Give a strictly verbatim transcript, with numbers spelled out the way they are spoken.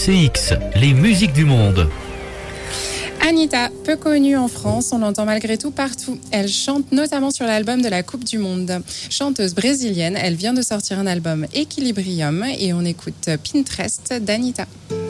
C X, les musiques du monde. Anitta, peu connue en France, on l'entend malgré tout partout. Elle chante notamment sur l'album de la Coupe du Monde. Chanteuse brésilienne, elle vient de sortir un album Equilibrium et on écoute Pinterest d'Anitta.